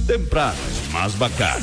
Temprano es más bacano.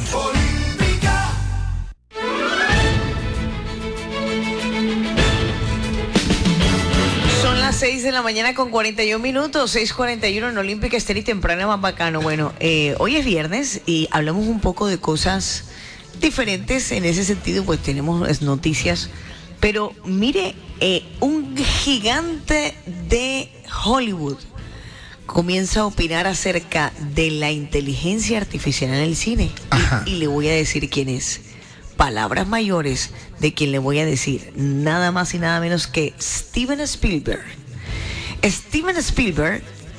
Son las 6 de la mañana con 41 minutos, 6:41 en Olímpica Estéreo y temprano más bacano. Bueno, hoy es viernes y hablamos un poco de cosas diferentes. En ese sentido, pues tenemos noticias. Pero mire, un gigante de Hollywood comienza a opinar acerca de la inteligencia artificial en el cine. Y le voy a decir quién es. Palabras mayores de quien le voy a decir nada más y nada menos que Steven Spielberg. Steven Spielberg,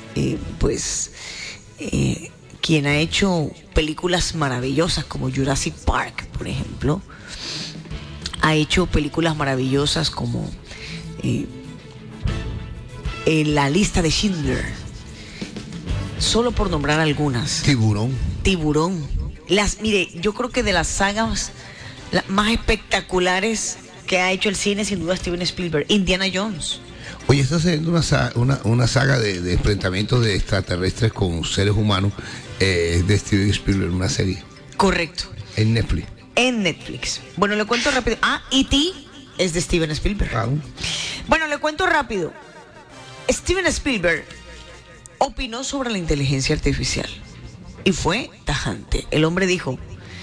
quien ha hecho películas maravillosas como Jurassic Park, por ejemplo, ha hecho películas maravillosas como La lista de Schindler, solo por nombrar algunas. Tiburón. Mire, yo creo que de las sagas más espectaculares que ha hecho el cine, sin duda, Steven Spielberg. Indiana Jones. Oye, está haciendo una saga de enfrentamientos de extraterrestres con seres humanos, de Steven Spielberg, una serie. Correcto. En Netflix. Bueno, le cuento rápido. E.T. es de Steven Spielberg. Bueno, le cuento rápido. Steven Spielberg opinó sobre la inteligencia artificial y fue tajante. El hombre dijo: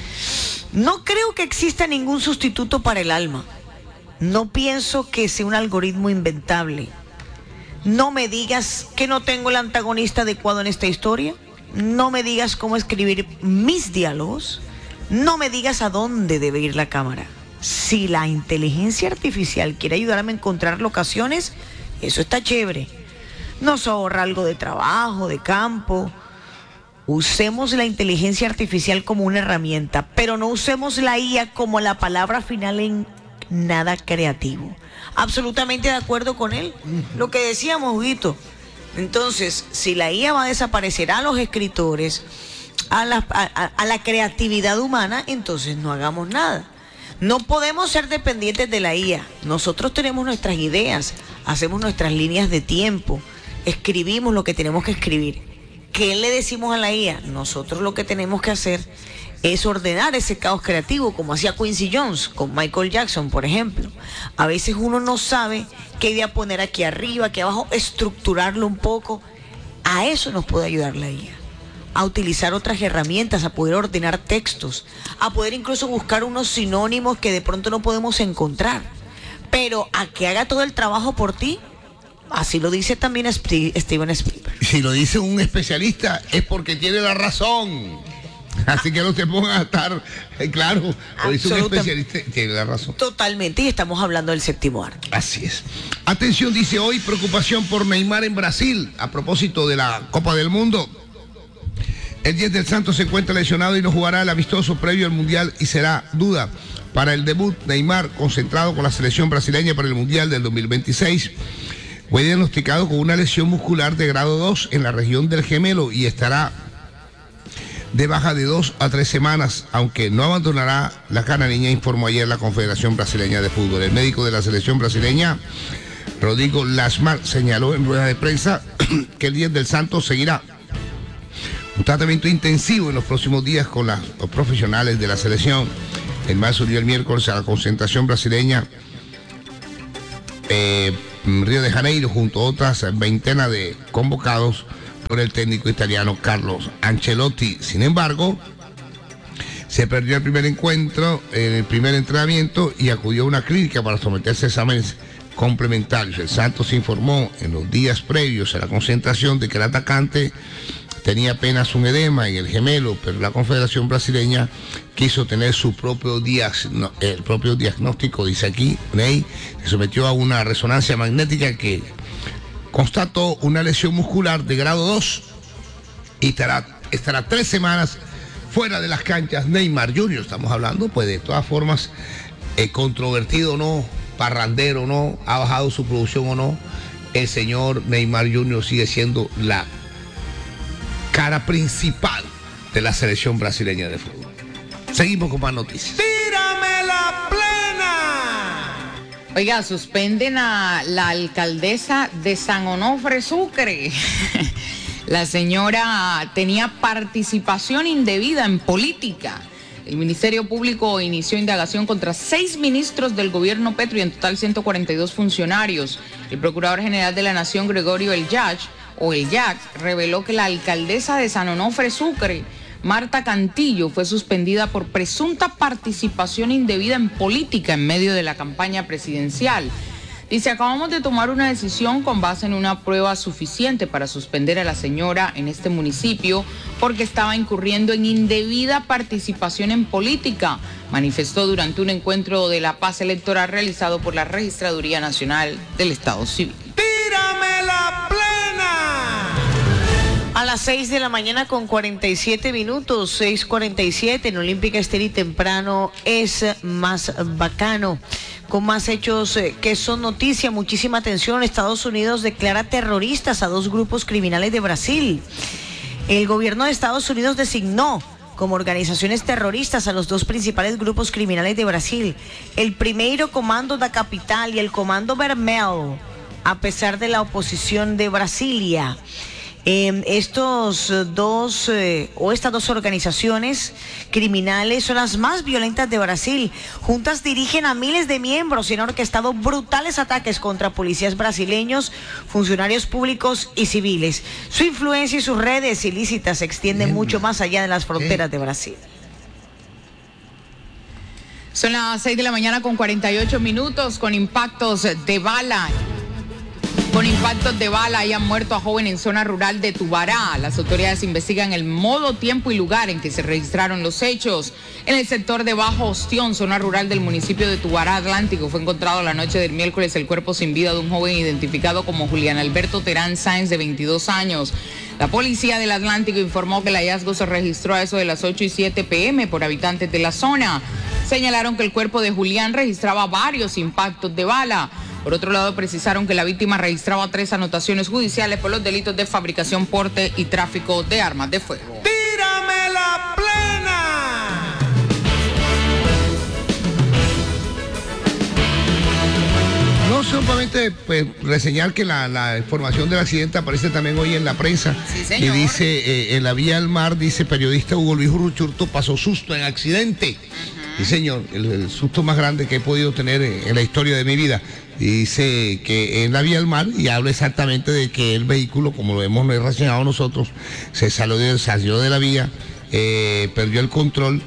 no creo que exista ningún sustituto para el alma. No pienso que sea un algoritmo inventable. No me digas que no tengo el antagonista adecuado en esta historia. No me digas cómo escribir mis diálogos. No me digas a dónde debe ir la cámara. Si la inteligencia artificial quiere ayudarme a encontrar locaciones, eso está chévere. Nos ahorra algo de trabajo, de campo. Usemos la inteligencia artificial como una herramienta, pero no usemos la IA como la palabra final en nada creativo. Absolutamente de acuerdo con él. Lo que decíamos, Huguito. Entonces, si la IA va a desaparecer a los escritores, a la creatividad humana, entonces no hagamos nada. No podemos ser dependientes de la IA. Nosotros tenemos nuestras ideas, hacemos nuestras líneas de tiempo, escribimos lo que tenemos que escribir. ¿Qué le decimos a la IA? Nosotros lo que tenemos que hacer es ordenar ese caos creativo, como hacía Quincy Jones con Michael Jackson, por ejemplo. A veces uno no sabe qué idea poner aquí arriba, aquí abajo, estructurarlo un poco. A eso nos puede ayudar la IA. A utilizar otras herramientas, a poder ordenar textos, a poder incluso buscar unos sinónimos que de pronto no podemos encontrar. Pero a que haga todo el trabajo por ti. Así lo dice también Steven Spielberg. Si lo dice un especialista es porque tiene la razón. Así que no se pongan a estar, claro, lo dice un especialista, tiene la razón. Totalmente, y estamos hablando del séptimo arte. Así es. Atención, dice hoy, preocupación por Neymar en Brasil, a propósito de la Copa del Mundo. El 10 del Santos se encuentra lesionado y no jugará el amistoso previo al Mundial y será duda para el debut. Neymar, concentrado con la selección brasileña para el Mundial del 2026. Fue diagnosticado con una lesión muscular de grado 2 en la región del gemelo y estará de baja de 2 a 3 semanas, aunque no abandonará la canareña, informó ayer la Confederación Brasileña de Fútbol. El médico de la selección brasileña, Rodrigo Lasmar, señaló en rueda de prensa que el 10 del Santos seguirá un tratamiento intensivo en los próximos días con los profesionales de la selección. El MAS unió el miércoles a la concentración brasileña Río de Janeiro, junto a otras veintenas de convocados por el técnico italiano Carlos Ancelotti. Sin embargo, se perdió el primer encuentro, el primer entrenamiento, y acudió a una clínica para someterse a exámenes complementarios. El Santos informó en los días previos a la concentración de que el atacante tenía apenas un edema en el gemelo, pero la Confederación Brasileña quiso tener su propio diagnóstico, dice aquí, Ney, se sometió a una resonancia magnética que constató una lesión muscular de grado 2 y estará 3 semanas fuera de las canchas. Neymar Jr., estamos hablando, pues de todas formas, controvertido o no, parrandero o no, ha bajado su producción o no, el señor Neymar Jr. sigue siendo la cara principal de la selección brasileña de fútbol. Seguimos con más noticias. ¡Tírame la plena! Oiga, suspenden a la alcaldesa de San Onofre, Sucre. La señora tenía participación indebida en política. El Ministerio Público inició indagación contra 6 ministros del gobierno Petro y en total 142 funcionarios. El Procurador General de la Nación, Gregorio El Yach, reveló que la alcaldesa de San Onofre, Sucre, Marta Cantillo, fue suspendida por presunta participación indebida en política en medio de la campaña presidencial. Dice, acabamos de tomar una decisión con base en una prueba suficiente para suspender a la señora en este municipio porque estaba incurriendo en indebida participación en política, manifestó durante un encuentro de la paz electoral realizado por la Registraduría Nacional del Estado Civil. ¡Tírame la plena! A las 6 de la mañana con 47 minutos, 6:47, en Olímpica Estéril temprano es más bacano. Con más hechos que son noticia, muchísima atención. Estados Unidos declara terroristas a 2 grupos criminales de Brasil. El gobierno de Estados Unidos designó como organizaciones terroristas a los 2 principales grupos criminales de Brasil, el Primeiro Comando da Capital y el Comando Vermelho, a pesar de la oposición de Brasilia. Estas 2 organizaciones criminales son las más violentas de Brasil. Juntas dirigen a miles de miembros y han orquestado brutales ataques contra policías brasileños, funcionarios públicos y civiles. Su influencia y sus redes ilícitas se extienden mucho más allá de las fronteras de Brasil. Son las 6 de la mañana con 48 minutos con impactos de bala. Con impactos de bala hayan muerto a joven en zona rural de Tubará. Las autoridades investigan el modo, tiempo y lugar en que se registraron los hechos. En el sector de Bajo Ostión, zona rural del municipio de Tubará Atlántico, fue encontrado la noche del miércoles el cuerpo sin vida de un joven identificado como Julián Alberto Terán Sáenz, de 22 años. La policía del Atlántico informó que el hallazgo se registró a eso de las 8:07 p.m. por habitantes de la zona. Señalaron que el cuerpo de Julián registraba varios impactos de bala. Por otro lado, precisaron que la víctima registraba 3 anotaciones judiciales por los delitos de fabricación, porte y tráfico de armas de fuego. ¡Tírame la plena! No solamente pues, reseñar que la información del accidente aparece también hoy en la prensa. Sí, señor. Y dice, en la vía del mar, dice periodista Hugo Luis Uruchurtu, pasó susto en accidente. Sí, señor, el susto más grande que he podido tener en la historia de mi vida. Dice que en la vía del mar, y habla exactamente de que el vehículo, como lo hemos reseñado nosotros, se salió de la vía, perdió el control,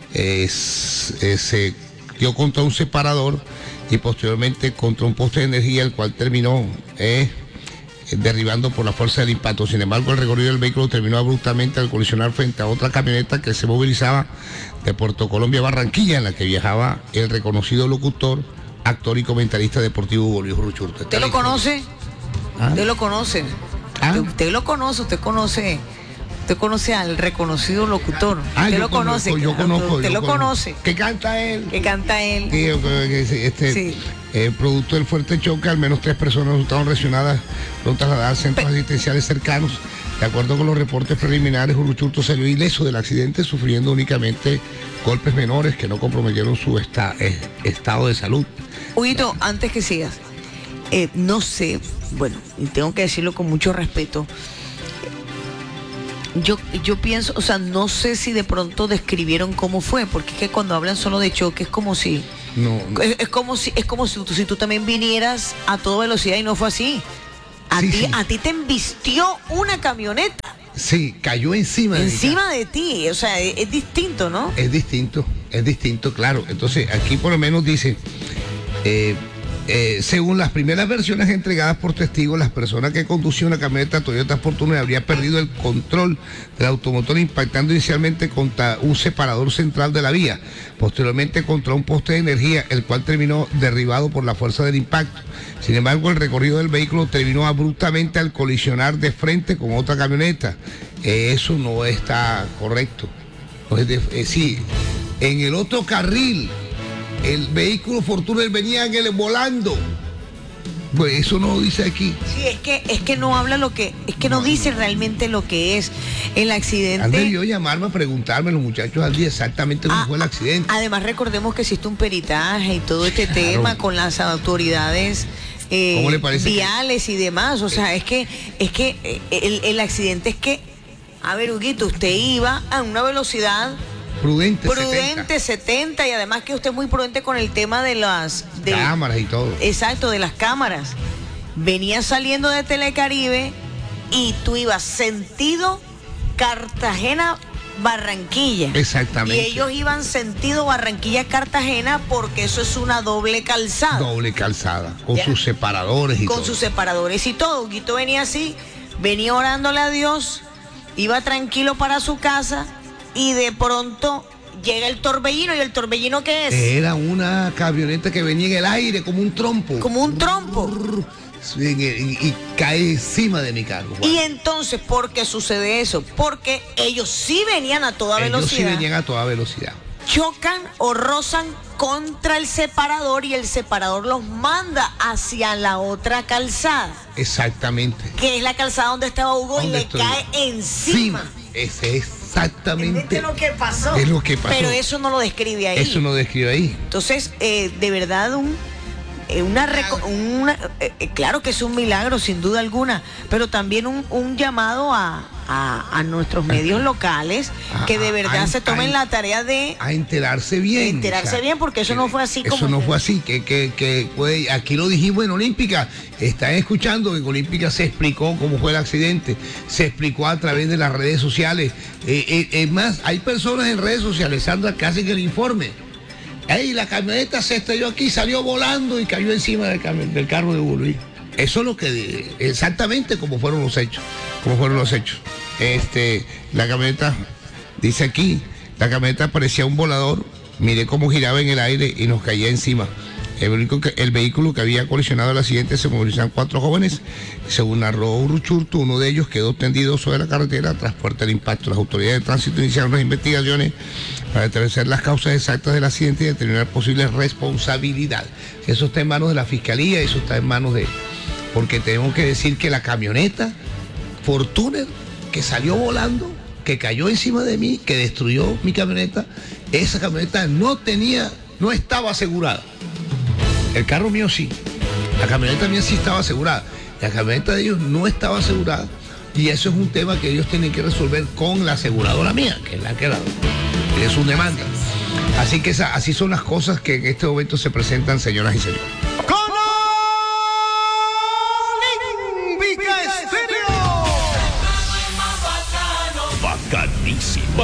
se dio contra un separador y posteriormente contra un poste de energía, el cual terminó derribando por la fuerza del impacto. Sin embargo, el recorrido del vehículo terminó abruptamente al colisionar frente a otra camioneta que se movilizaba de Puerto Colombia a Barranquilla, en la que viajaba el reconocido locutor, actor y comentarista deportivo Hugo Luis Uruchurtu. ¿Usted lo conoce? ¿Ah? ¿Usted lo conoce? ¿Ah? ¿Usted lo conoce? ¿Usted conoce al reconocido locutor? ¿Usted lo conoce? Yo conozco. ¿Usted lo conoce? ¿Qué canta él? ¿Qué canta él? Sí, Sí. Producto del fuerte choque, al menos 3 personas resultaron lesionadas, fueron trasladadas a centros asistenciales cercanos. De acuerdo con los reportes preliminares, Uruchurtu salió ileso del accidente, sufriendo únicamente golpes menores que no comprometieron su estado de salud. Huguito, antes que sigas, no sé, bueno, y tengo que decirlo con mucho respeto, yo pienso, o sea, no sé si de pronto describieron cómo fue, porque es que cuando hablan solo de choque es como si... No. Es como si tú también vinieras a toda velocidad y no fue así. A ti te embistió una camioneta. Sí, cayó encima de ti. O sea, es distinto, ¿no? Es distinto, claro. Entonces, aquí por lo menos dice, según las primeras versiones entregadas por testigos, las personas que conducían una camioneta Toyota Fortuner habría perdido el control del automotor, impactando inicialmente contra un separador central de la vía, posteriormente contra un poste de energía, el cual terminó derribado por la fuerza del impacto. Sin embargo, el recorrido del vehículo terminó abruptamente al colisionar de frente con otra camioneta. Eso no está correcto. Sí, en el otro carril, el vehículo Fortuner venía volando. Pues eso no lo dice aquí. Sí, es que no habla no dice realmente lo que es el accidente. Han debido llamarme a preguntarme los muchachos al día exactamente cómo fue el accidente. Además, recordemos que existe un peritaje y todo este tema con las autoridades ¿Cómo le parece viales y demás. O sea, es que el accidente es que, a ver, Huguito, usted iba a una velocidad prudente 70, y además que usted es muy prudente con el tema de las cámaras y todo. Exacto, de las cámaras. Venía saliendo de Telecaribe y tú ibas sentido Cartagena Barranquilla. Exactamente. Y ellos iban sentido Barranquilla-Cartagena porque eso es una doble calzada. Doble calzada, con ¿Ya? sus separadores y todo. Con sus separadores y todo. Huguito venía así, venía orándole a Dios, iba tranquilo para su casa y de pronto llega el torbellino. ¿Y el torbellino qué es? Era una camioneta que venía en el aire como un trompo. Como un trompo. Y cae encima de mi carro. Juan. Y entonces, ¿por qué sucede eso? Porque ellos sí venían a toda velocidad. Ellos sí venían a toda velocidad. Chocan o rozan contra el separador y el separador los manda hacia la otra calzada. Exactamente. Que es la calzada donde estaba Hugo y le cae encima. Ese es exactamente lo que pasó. Es lo que pasó. Pero eso no lo describe ahí. Eso no lo describe ahí. Entonces, de verdad, claro que es un milagro, sin duda alguna, pero también un llamado a nuestros medios locales que de verdad se tomen la tarea de a enterarse bien. Bien, porque eso no fue así como. Eso no fue así, aquí lo dijimos en Olímpica, están escuchando que en Olímpica se explicó cómo fue el accidente, se explicó a través de las redes sociales. Es más, hay personas en redes sociales, Sandra, que hacen el informe. La camioneta se estrelló aquí, salió volando y cayó encima del carro de Hugo Luis. Eso es lo que exactamente como fueron los hechos. La camioneta, dice aquí, la camioneta parecía un volador. Miré cómo giraba en el aire y nos caía encima. El vehículo que había colisionado el accidente se movilizaban 4 jóvenes. Según narró Uruchurtu, uno de ellos quedó tendido sobre la carretera tras fuerte el impacto. Las autoridades de tránsito iniciaron las investigaciones para determinar las causas exactas del accidente y determinar posibles responsabilidades. Eso está en manos de la Fiscalía, eso está en manos de... Porque tenemos que decir que la camioneta Fortuner, que salió volando, que cayó encima de mí, que destruyó mi camioneta, esa camioneta no estaba asegurada. El carro mío sí, la camioneta mía sí estaba asegurada, la camioneta de ellos no estaba asegurada, y eso es un tema que ellos tienen que resolver con la aseguradora mía, que es la que es su demanda. Así que así son las cosas que en este momento se presentan, señoras y señores.